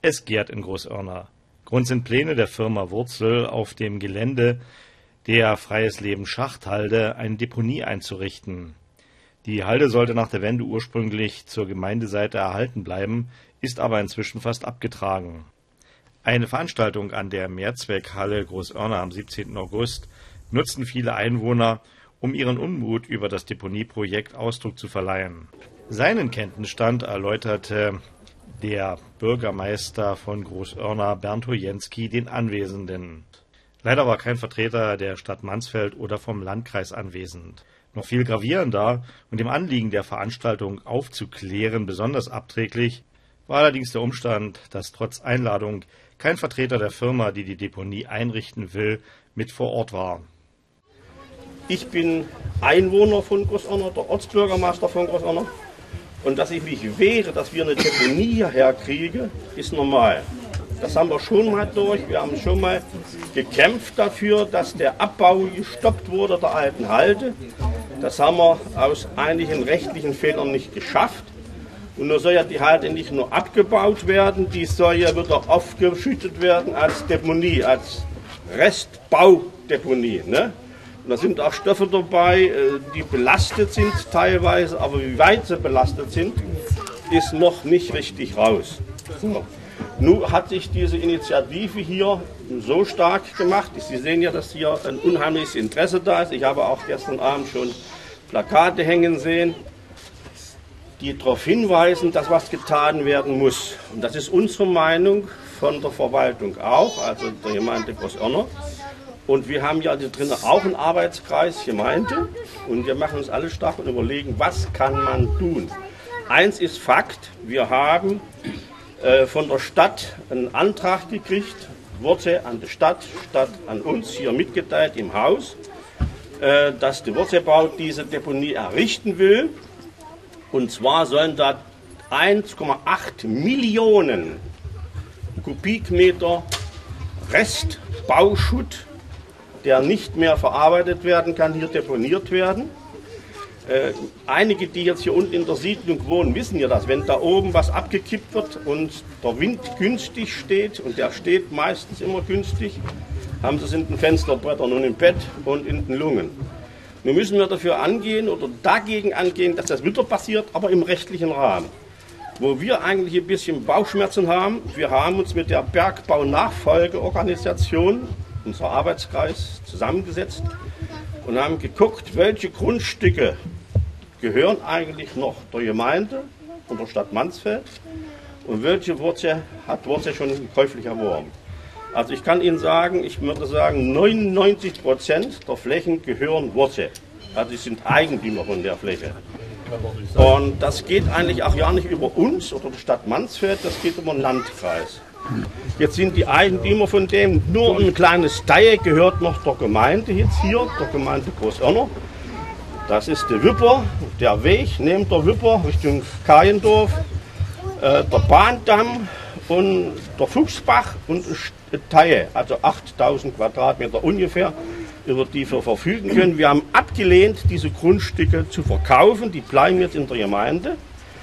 Es gärt in Großoerna. Grund sind Pläne der Firma Wurzel, auf dem Gelände der Freies Leben Schachthalde eine Deponie einzurichten. Die Halde sollte nach der Wende ursprünglich zur Gemeindeseite erhalten bleiben, ist aber inzwischen fast abgetragen. Eine Veranstaltung an der Mehrzweckhalle Großoerna am 17. August nutzten viele Einwohner, um ihren Unmut über das Deponieprojekt Ausdruck zu verleihen. Seinen Kenntnisstand erläuterte der Bürgermeister von Großoerna, Bernd Hojenski, den Anwesenden. Leider war kein Vertreter der Stadt Mansfeld oder vom Landkreis anwesend. Noch viel gravierender und dem Anliegen der Veranstaltung aufzuklären besonders abträglich war allerdings der Umstand, dass trotz Einladung kein Vertreter der Firma, die die Deponie einrichten will, mit vor Ort war. Ich bin Einwohner von Großoerna, der Ortsbürgermeister von Großoerna. Und dass ich mich wehre, dass wir eine Deponie hierher kriegen, ist normal. Das haben wir schon mal durch. Wir haben schon mal gekämpft dafür, dass der Abbau gestoppt wurde der alten Halde. Das haben wir aus einigen rechtlichen Fehlern nicht geschafft. Und nun soll ja die Halde nicht nur abgebaut werden, die soll ja wieder aufgeschüttet werden als Deponie, als Restbaudeponie. Ne? Und da sind auch Stoffe dabei, die belastet sind teilweise, aber wie weit sie belastet sind, ist noch nicht richtig raus. So. Nun hat sich diese Initiative hier so stark gemacht. Sie sehen ja, dass hier ein unheimliches Interesse da ist. Ich habe auch gestern Abend schon Plakate hängen sehen, die darauf hinweisen, dass was getan werden muss. Und das ist unsere Meinung von der Verwaltung auch, also der Gemeinde Großoerna. Und wir haben ja hier drinnen auch einen Arbeitskreis Gemeinde und wir machen uns alle stark und überlegen, was kann man tun. Eins ist Fakt, wir haben von der Stadt einen Antrag gekriegt, Wurzel an die Stadt, Stadt an uns, hier mitgeteilt im Haus, dass die Wurzelbau diese Deponie errichten will. Und zwar sollen da 1,8 Millionen Kubikmeter Restbauschutt, der nicht mehr verarbeitet werden kann, hier deponiert werden. Einige, die jetzt hier unten in der Siedlung wohnen, wissen ja das. Wenn da oben was abgekippt wird und der Wind günstig steht, und der steht meistens immer günstig, haben sie es in den Fensterbrettern und im Bett und in den Lungen. Nun müssen wir dafür angehen oder dagegen angehen, dass das wieder passiert, aber im rechtlichen Rahmen. Wo wir eigentlich ein bisschen Bauchschmerzen haben, wir haben uns mit der Bergbau-Nachfolgeorganisation, unser Arbeitskreis, zusammengesetzt und haben geguckt, welche Grundstücke gehören eigentlich noch der Gemeinde und der Stadt Mansfeld und welche hat Wurzel schon käuflich erworben. Also ich kann Ihnen sagen, ich würde sagen, 99% der Flächen gehören Wurzel. Also sie sind Eigentümer von der Fläche. Und das geht eigentlich auch ja nicht über uns oder die Stadt Mansfeld, das geht über den Landkreis. Jetzt sind die Eigentümer von dem, nur ein kleines Teil gehört noch der Gemeinde jetzt hier, der Gemeinde Großoerna. Das ist der Wipper, der Weg neben der Wipper Richtung Kajendorf, der Bahndamm und der Fuchsbach und ein Teil, also 8000 Quadratmeter ungefähr, über die wir verfügen können. Wir haben abgelehnt, diese Grundstücke zu verkaufen, die bleiben jetzt in der Gemeinde.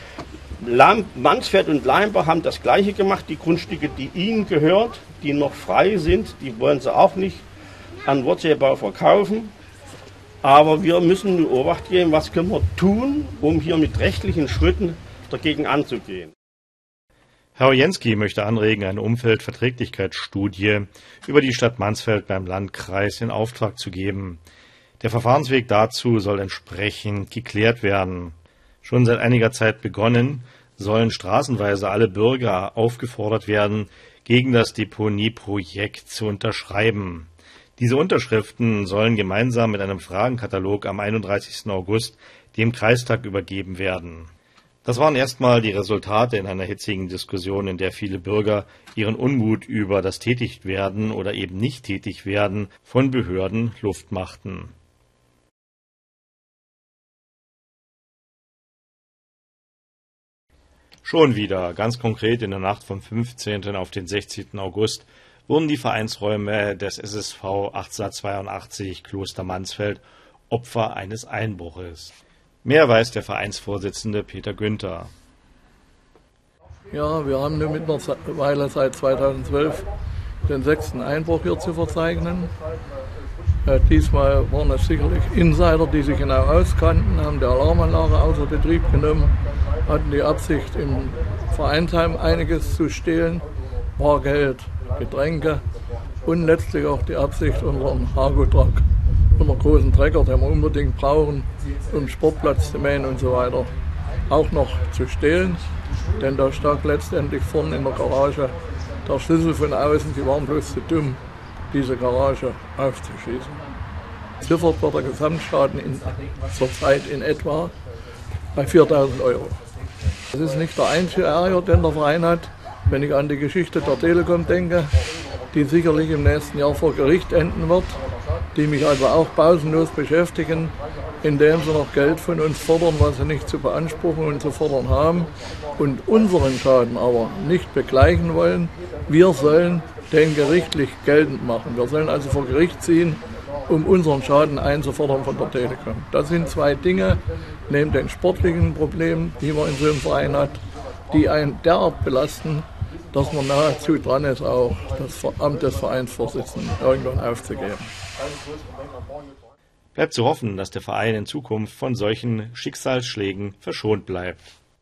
Mansfeld und Leimbach haben das Gleiche gemacht. Die Grundstücke, die ihnen gehört, die noch frei sind, die wollen sie auch nicht an Wurzelbau verkaufen. Aber wir müssen in Obacht geben, was können wir tun, um hier mit rechtlichen Schritten dagegen anzugehen. Herr Hojenski möchte anregen, eine Umweltverträglichkeitsstudie über die Stadt Mansfeld beim Landkreis in Auftrag zu geben. Der Verfahrensweg dazu soll entsprechend geklärt werden. Schon seit einiger Zeit begonnen, sollen straßenweise alle Bürger aufgefordert werden, gegen das Deponieprojekt zu unterschreiben. Diese Unterschriften sollen gemeinsam mit einem Fragenkatalog am 31. August dem Kreistag übergeben werden. Das waren erstmal die Resultate in einer hitzigen Diskussion, in der viele Bürger ihren Unmut über das Tätigwerden oder eben nicht Tätigwerden von Behörden Luft machten. Schon wieder, ganz konkret in der Nacht vom 15. auf den 16. August, wurden die Vereinsräume des SSV 1882 Kloster Mansfeld Opfer eines Einbruches. Mehr weiß der Vereinsvorsitzende Peter Günther. Ja, wir haben nun mittlerweile seit 2012 den 6. Einbruch hier zu verzeichnen. Diesmal waren es sicherlich Insider, die sich genau auskannten, haben die Alarmanlage außer Betrieb genommen, hatten die Absicht, im Vereinsheim einiges zu stehlen, Bargeld, Getränke und letztlich auch die Absicht, unseren Hago-Truck, unseren großen Trecker, den wir unbedingt brauchen, um Sportplatz zu mähen und so weiter, auch noch zu stehlen. Denn da stak letztendlich vorne in der Garage der Schlüssel von außen. Sie waren bloß zu dumm, diese Garage aufzuschießen. Ziffert wird der Gesamtschaden zurzeit in etwa bei 4.000 €. Das ist nicht der einzige Ärger, den der Verein hat. Wenn ich an die Geschichte der Telekom denke, die sicherlich im nächsten Jahr vor Gericht enden wird, die mich also auch pausenlos beschäftigen, indem sie noch Geld von uns fordern, was sie nicht zu beanspruchen und zu fordern haben, und unseren Schaden aber nicht begleichen wollen. Wir sollen den gerichtlich geltend machen. Wir sollen also vor Gericht ziehen, um unseren Schaden einzufordern von der Telekom. Das sind zwei Dinge, neben den sportlichen Problemen, die man in so einem Verein hat, die einen derart belasten, dass man nahezu dran ist, auch das Amt des Vereinsvorsitzenden irgendwann aufzugeben. Bleibt zu hoffen, dass der Verein in Zukunft von solchen Schicksalsschlägen verschont bleibt.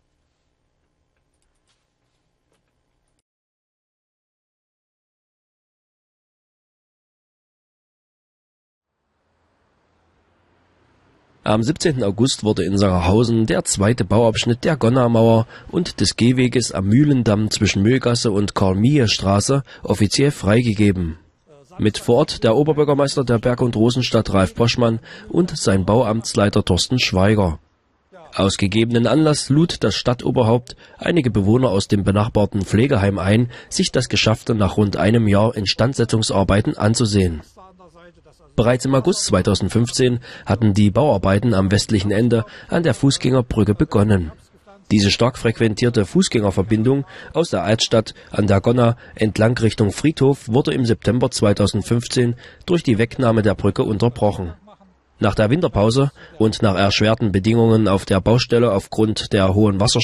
Am 17. August wurde in Sarahausen der zweite Bauabschnitt der Gonnamauer und des Gehweges am Mühlendamm zwischen Mühlgasse und Karl-Mie-Straße offiziell freigegeben. Mit vor Ort der Oberbürgermeister der Berg- und Rosenstadt Ralf Boschmann und sein Bauamtsleiter Thorsten Schweiger. Aus gegebenen Anlass lud das Stadtoberhaupt einige Bewohner aus dem benachbarten Pflegeheim ein, sich das Geschaffte nach rund einem Jahr Instandsetzungsarbeiten anzusehen. Bereits im August 2015 hatten die Bauarbeiten am westlichen Ende an der Fußgängerbrücke begonnen. Diese stark frequentierte Fußgängerverbindung aus der Altstadt an der Gonna entlang Richtung Friedhof wurde im September 2015 durch die Wegnahme der Brücke unterbrochen. Nach der Winterpause und nach erschwerten Bedingungen auf der Baustelle aufgrund der hohen Wasserstände